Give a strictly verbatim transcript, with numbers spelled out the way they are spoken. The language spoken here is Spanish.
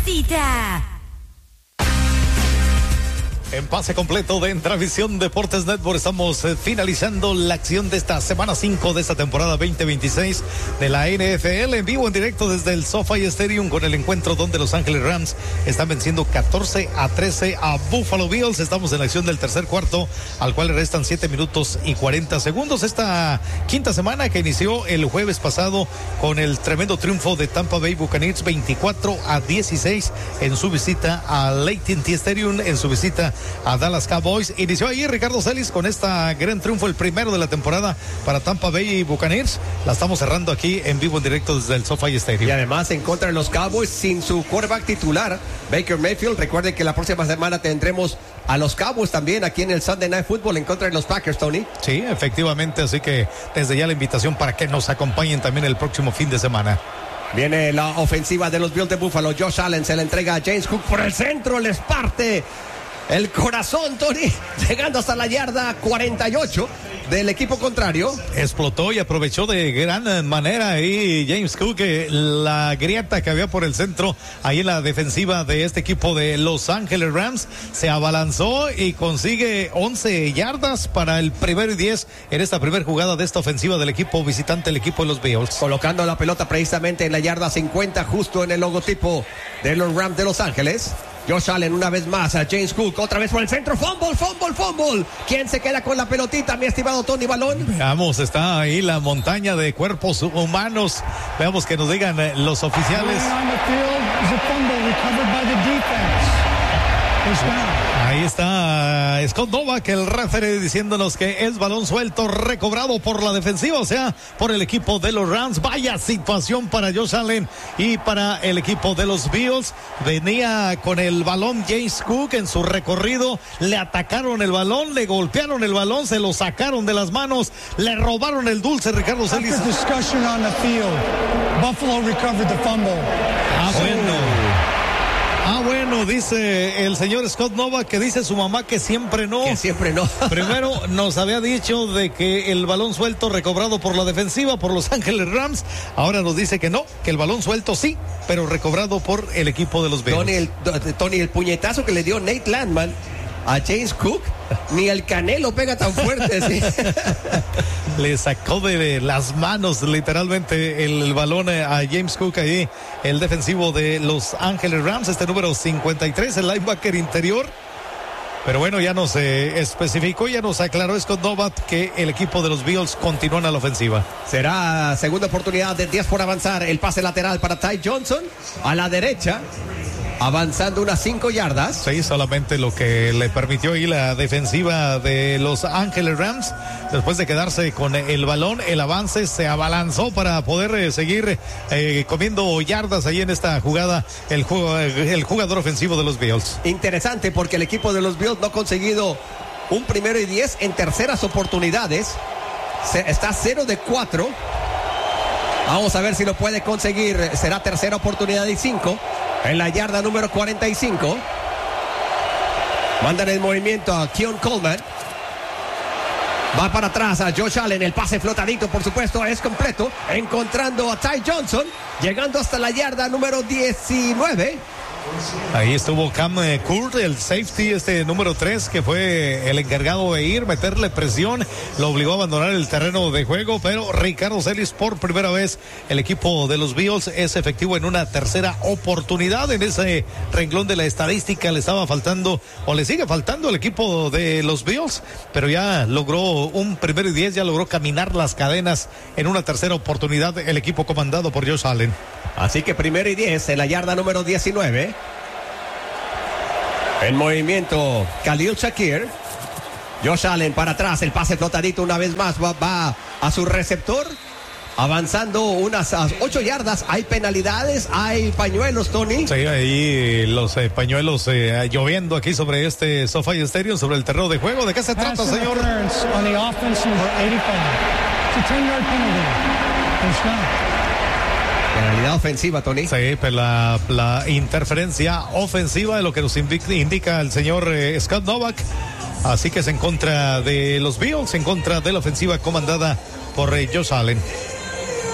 necesita. En pase completo de Entravisión Deportes Network estamos eh, finalizando la acción de esta semana cinco de esta temporada veinte veintiséis de la N F L en vivo, en directo desde el SoFi Stadium con el encuentro donde Los Ángeles Rams están venciendo catorce a trece a Buffalo Bills. Estamos en la acción del tercer cuarto, al cual le restan siete minutos y cuarenta segundos. Esta quinta semana que inició el jueves pasado con el tremendo triunfo de Tampa Bay Buccaneers veinticuatro a dieciséis en su visita al A T and T Stadium, en su visita a Dallas Cowboys. Inició ahí Ricardo Celis con esta gran triunfo, el primero de la temporada para Tampa Bay Buccaneers. La estamos cerrando aquí en vivo, en directo desde el SoFi Stadium. Y además en contra de los Cowboys sin su quarterback titular, Baker Mayfield. Recuerden que la próxima semana tendremos a los Cowboys también aquí en el Sunday Night Football en contra de los Packers, Tony. Sí, efectivamente, así que desde ya la invitación para que nos acompañen también el próximo fin de semana. Viene la ofensiva de los Bills de Buffalo. Josh Allen se la entrega a James Cook por el centro, les parte el corazón, Tony, llegando hasta la yarda cuarenta y ocho del equipo contrario. Explotó y aprovechó de gran manera ahí James Cook la grieta que había por el centro ahí en la defensiva de este equipo de Los Ángeles Rams. Se abalanzó y consigue once yardas para el primero y diez en esta primera jugada de esta ofensiva del equipo visitante, el equipo de los Bills. Colocando la pelota precisamente en la yarda cincuenta, justo en el logotipo de los Rams de Los Ángeles. Josh Allen una vez más a James Cook, otra vez por el centro, fumble, fumble, fumble. ¿Quién se queda con la pelotita, mi estimado Tony Balón? Veamos, está ahí la montaña de cuerpos humanos. Veamos que nos digan eh, los oficiales. Ahí está Scott Novak, el referee, diciéndonos que es balón suelto recobrado por la defensiva, o sea, por el equipo de los Rams. Vaya situación para Josh Allen y para el equipo de los Bills. Venía con el balón James Cook en su recorrido, le atacaron el balón, le golpearon el balón, se lo sacaron de las manos, le robaron el dulce, Ricardo Celis. Buffalo recovered the fumble. Ah, bueno. Ah, bueno, dice el señor Scott Novak que dice su mamá que siempre no. Que siempre no. Primero nos había dicho de que el balón suelto recobrado por la defensiva, por Los Ángeles Rams. Ahora nos dice que no, que el balón suelto sí, pero recobrado por el equipo de los Bills. Tony, el, Tony, el puñetazo que le dio Nate Landman a James Cook, ni el Canelo pega tan fuerte, ¿sí? Le sacó de las manos literalmente el, el balón a James Cook ahí, el defensivo de Los Ángeles Rams, este número cincuenta y tres, el linebacker interior. Pero bueno, ya nos eh, especificó, ya nos aclaró Scott Novak que el equipo de los Bills continúan a la ofensiva. Será segunda oportunidad de diez por avanzar. El pase lateral para Ty Johnson a la derecha, avanzando unas cinco yardas. Sí, solamente lo que le permitió ahí la defensiva de Los Ángeles Rams. Después de quedarse con el balón, el avance se abalanzó para poder eh, seguir eh, comiendo yardas ahí en esta jugada el, el jugador ofensivo de los Bills. Interesante porque el equipo de los Bills no ha conseguido un primero y diez en terceras oportunidades. Se, está cero de cuatro. Vamos a ver si lo puede conseguir. Será tercera oportunidad y cinco. En la yarda número cuarenta y cinco. Mandan el movimiento a Keon Coleman. Va para atrás a Josh Allen. El pase flotadito, por supuesto, es completo. Encontrando a Ty Johnson. Llegando hasta la yarda número diecinueve. Ahí estuvo Cam Kurt, el safety, este número tres, que fue el encargado de ir, meterle presión, lo obligó a abandonar el terreno de juego, pero Ricardo Celis, por primera vez, el equipo de los Bills es efectivo en una tercera oportunidad. En ese renglón de la estadística le estaba faltando, o le sigue faltando al equipo de los Bills, pero ya logró un primero y diez, ya logró caminar las cadenas en una tercera oportunidad el equipo comandado por Josh Allen. Así que primero y diez en la yarda número diecinueve. En movimiento Khalil Shakir. Josh Allen para atrás, el pase flotadito una vez más, va, va a su receptor, avanzando unas ocho yardas. Hay penalidades, hay pañuelos, Tony. Sí, ahí los eh, pañuelos eh, lloviendo aquí sobre este SoFi Stadium, sobre el terreno de juego. ¿De qué se trata, señor? Penalidad ofensiva, Tony. Sí, pues la, la interferencia ofensiva de lo que nos indica, indica el señor eh, Scott Novak. Así que es en contra de los Bills, en contra de la ofensiva comandada por eh, Josh Allen.